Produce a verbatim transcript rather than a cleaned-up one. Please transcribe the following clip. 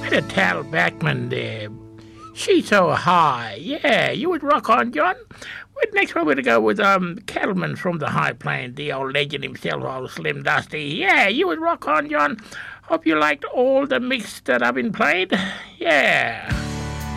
The Tal Bachman there. She's so high. Yeah, you would rock on, John. Well, next one we're going to go with um, Cattleman from the High Plains, the old legend himself, old Slim Dusty. Yeah, you would rock on, John. Hope you liked all the mix that I've been played. Yeah.